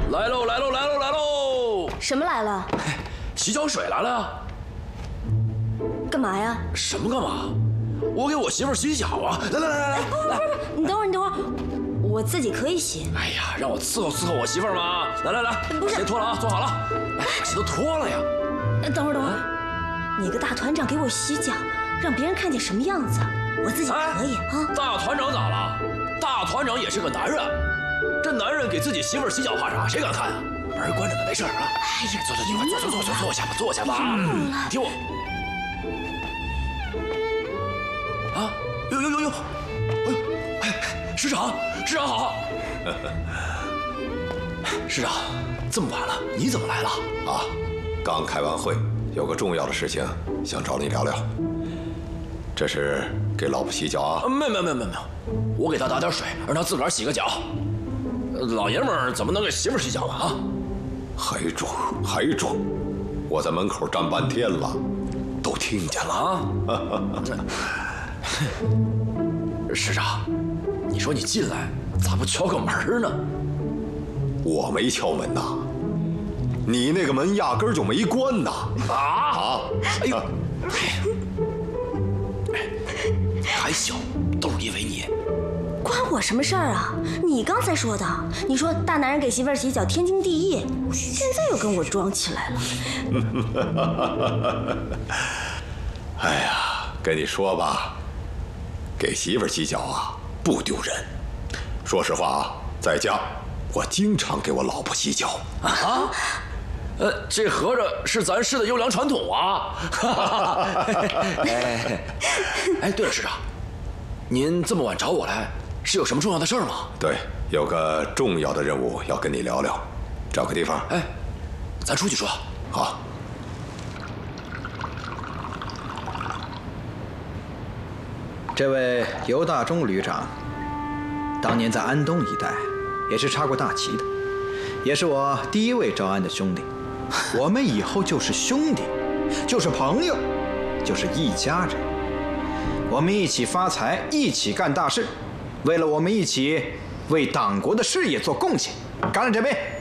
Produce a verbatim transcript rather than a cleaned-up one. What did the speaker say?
来喽来喽来喽来喽！ 什么来了？ 洗脚水来了呀！ 干嘛呀？ 什么干嘛？我给我媳妇儿洗脚啊！来来来来来， 不是不是不是，你等会儿你等会儿，我自己可以洗。 哎呀，让我伺候伺候我媳妇儿嘛！来来来， 不是， 鞋脱了啊，坐好了。哎，鞋都脱了呀！ 等会儿等会儿，你个大团长给我洗脚，让别人看见什么样子？我自己可以啊。 大团长咋了？大团长也是个男人，这男人给自己媳妇儿洗脚怕啥？谁敢看啊？门关着呢，没事啊。 哎呀， 坐坐坐坐坐坐坐坐下吧，坐下吧。嗯，听我。啊，呦呦呦呦，哎呦，哎，师长，师长好。师长，这么晚了，你怎么来了？ 啊，刚开完会，有个重要的事情想找你聊聊。这是给老婆洗脚啊？ 没有没有没有没有，我给她打点水，让她自个儿洗个脚。老爷们儿怎么能给媳妇儿洗脚啊？ 还装还装！我在门口站半天了，都听见了啊！ 这师长，你说你进来咋不敲个门呢？ 我没敲门呐，你那个门压根儿就没关呐！ 啊啊！哎呦，哎，还小，都是因为你。 关我什么事儿啊？你刚才说的，你说大男人给媳妇儿洗脚天经地义，现在又跟我装起来了。 哎呀，跟你说吧，给媳妇儿洗脚啊不丢人。说实话啊，在家我经常给我老婆洗脚啊。呃，这合着是咱市的优良传统啊！哎，哎，对了，师长，您这么晚找我来，是有什么重要的事儿吗？ 对，有个重要的任务要跟你聊聊，找个地方。 哎，咱出去说。 好。 这位尤大忠旅长，当年在安东一带也是插过大旗的，也是我第一位招安的兄弟。我们以后就是兄弟，就是朋友，就是一家人。我们一起发财，一起干大事，为了我们一起为党国的事业做贡献。干了这杯！